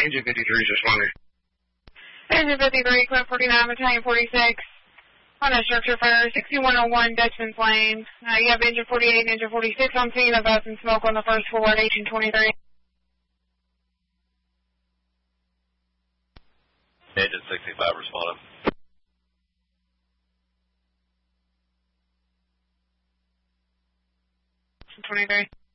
Engine 53 is responding. Engine 53, Clip 49, Battalion 46. On a structure fire, 6101 Dutchman's Lane. You have Engine 48 and Engine 46 on scene of us and smoke on the first floor at Engine 23. Engine 65 responding. 23.